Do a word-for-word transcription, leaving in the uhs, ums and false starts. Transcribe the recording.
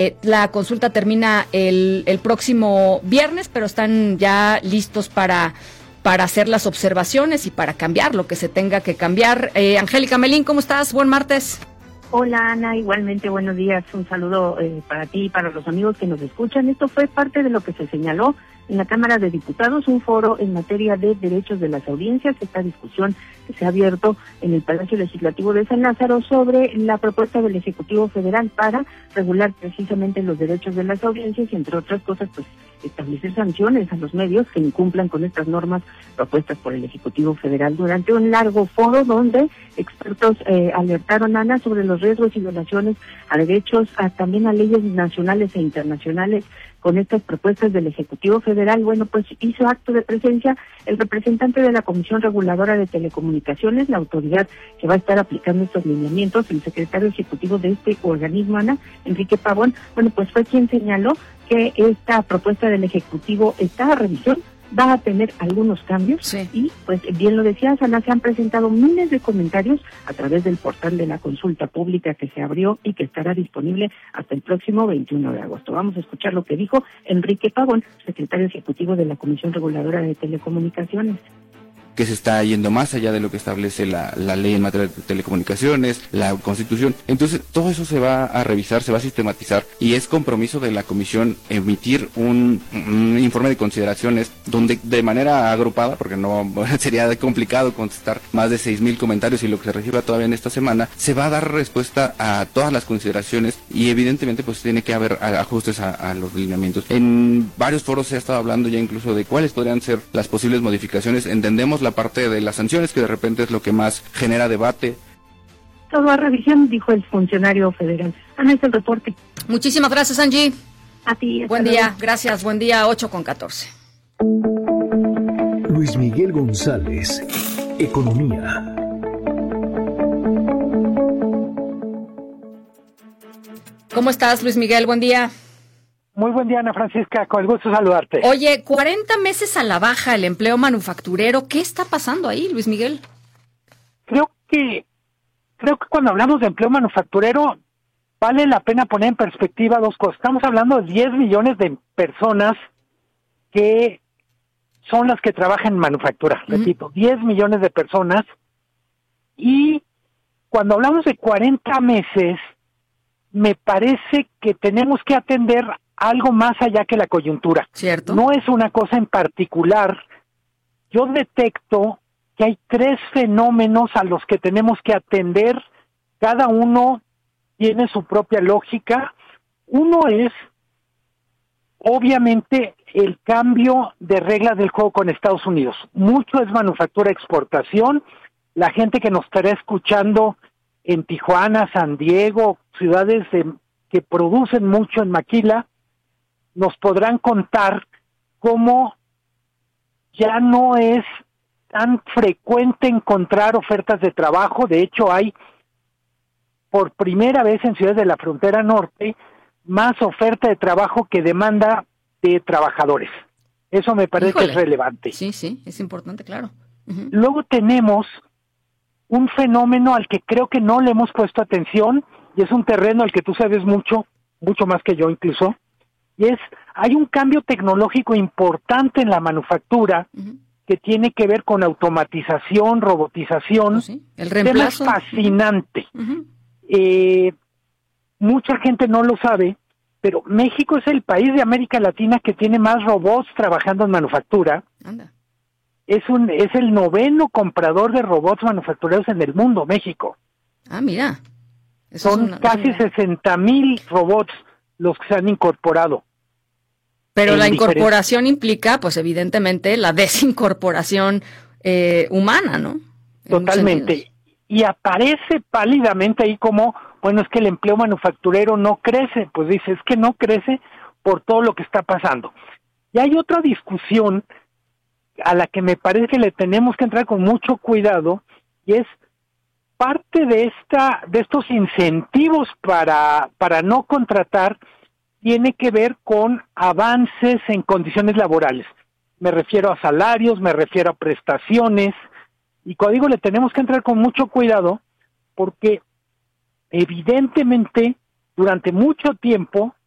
Eh, la consulta termina el, el próximo viernes, pero están ya listos para, para hacer las observaciones y para cambiar lo que se tenga que cambiar. Eh, Angélica Melín, ¿cómo estás? Buen martes. Hola Ana, igualmente buenos días. Un saludo eh, para ti y para los amigos que nos escuchan. Esto fue parte de lo que se señaló en la Cámara de Diputados, un foro en materia de derechos de las audiencias, esta discusión que se ha abierto en el Palacio Legislativo de San Lázaro sobre la propuesta del Ejecutivo Federal para regular precisamente los derechos de las audiencias y, entre otras cosas, pues establecer sanciones a los medios que incumplan con estas normas propuestas por el Ejecutivo Federal. Durante un largo foro donde expertos eh, alertaron, Ana, sobre los riesgos y violaciones a derechos, a, también a leyes nacionales e internacionales con estas propuestas del Ejecutivo Federal. Bueno, pues hizo acto de presencia el representante de la Comisión Reguladora de Telecomunicaciones, la autoridad que va a estar aplicando estos lineamientos, el secretario ejecutivo de este organismo, Ana, Enrique Pavón. Bueno, pues fue quien señaló que esta propuesta del Ejecutivo está a revisión, va a tener algunos cambios, sí. Y pues bien lo decías, Ana, se han presentado miles de comentarios a través del portal de la consulta pública que se abrió y que estará disponible hasta el próximo veintiuno de agosto. Vamos a escuchar lo que dijo Enrique Pavón, secretario ejecutivo de la Comisión Reguladora de Telecomunicaciones. Que se está yendo más allá de lo que establece la, la ley en materia de telecomunicaciones, la Constitución. Entonces, todo eso se va a revisar, se va a sistematizar, y es compromiso de la Comisión emitir un, un informe de consideraciones donde de manera agrupada, porque no sería complicado contestar más de seis mil comentarios y lo que se reciba todavía en esta semana, se va a dar respuesta a todas las consideraciones y evidentemente pues tiene que haber ajustes a, a los lineamientos. En varios foros se ha estado hablando ya incluso de cuáles podrían ser las posibles modificaciones. Entendemos la parte de las sanciones, que de repente es lo que más genera debate. Todo a revisión, dijo el funcionario federal. Ana, es el reporte. Muchísimas gracias, Angie. A ti. Buen día, luego. Gracias, buen día, ocho con catorce. Luis Miguel González, Economía. ¿Cómo estás, Luis Miguel? Buen día. Muy buen día, Ana Francisca, con el gusto de saludarte. Oye, cuarenta meses a la baja el empleo manufacturero, ¿qué está pasando ahí, Luis Miguel? Creo que, creo que cuando hablamos de empleo manufacturero, vale la pena poner en perspectiva dos cosas. Estamos hablando de diez millones de personas que son las que trabajan en manufactura, uh-huh. Repito, diez millones de personas, y cuando hablamos de cuarenta meses, me parece que tenemos que atender algo más allá que la coyuntura. Cierto. No es una cosa en particular. Yo detecto que hay tres fenómenos a los que tenemos que atender. Cada uno tiene su propia lógica. Uno es, obviamente, el cambio de reglas del juego con Estados Unidos. Mucho es manufactura-exportación. La gente que nos estará escuchando en Tijuana, San Diego, ciudades de, que producen mucho en maquila, nos podrán contar cómo ya no es tan frecuente encontrar ofertas de trabajo. De hecho, hay por primera vez en ciudades de la frontera norte más oferta de trabajo que demanda de trabajadores. Eso me parece Híjole. que es relevante. Sí, sí, es importante, claro. Uh-huh. Luego tenemos un fenómeno al que creo que no le hemos puesto atención, y es un terreno al que tú sabes mucho, mucho más que yo incluso, y es, hay un cambio tecnológico importante en la manufactura, uh-huh. que tiene que ver con automatización, robotización. Oh, sí. El reemplazo. Es fascinante. Uh-huh. Eh, mucha gente no lo sabe, pero México es el país de América Latina que tiene más robots trabajando en manufactura. Anda. Es un es el noveno comprador de robots manufactureros en el mundo, México. Ah, mira. Eso Son es una, casi una... sesenta mil robots los que se han incorporado. Pero la incorporación diferentes... implica, pues evidentemente, la desincorporación eh, humana, ¿no? En Totalmente. Y aparece pálidamente ahí como, bueno, es que el empleo manufacturero no crece. Pues dice, es que no crece por todo lo que está pasando. Y hay otra discusión a la que me parece que le tenemos que entrar con mucho cuidado, y es parte de esta de estos incentivos para para no contratar tiene que ver con avances en condiciones laborales. Me refiero a salarios, me refiero a prestaciones, y como digo, le tenemos que entrar con mucho cuidado porque evidentemente durante mucho tiempo